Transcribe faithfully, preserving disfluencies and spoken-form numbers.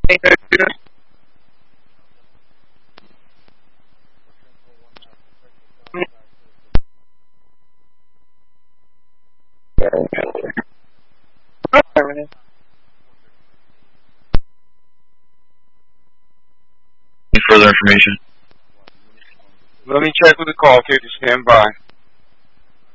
Any further information? Let me check with the call, okay? Just stand by.